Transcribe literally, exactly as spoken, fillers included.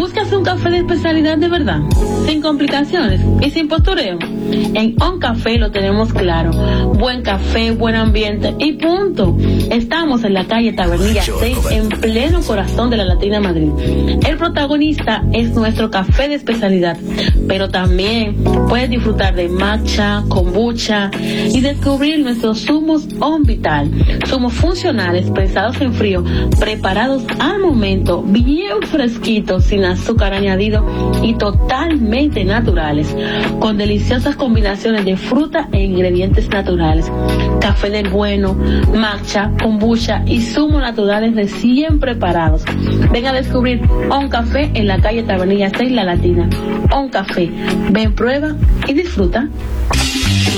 ¿Buscas un café de especialidad de verdad? Sin complicaciones y sin postureo. En On Café lo tenemos claro. Buen café, buen ambiente y punto. Estamos en la calle Tabernilla seis, en pleno corazón de la Latina Madrid. El protagonista es nuestro café de especialidad, pero también puedes disfrutar de matcha, kombucha y descubrir nuestros zumos On Vital. Zumos funcionales, pensados en frío, preparados al momento, bien fresquitos, sin azúcar añadido y totalmente naturales, con deliciosas combinaciones de fruta e ingredientes naturales. Café del bueno, matcha, kombucha y zumos naturales recién preparados. Ven a descubrir On Café en la calle Tabernilla seis, La Latina. On Café, ven, prueba y disfruta.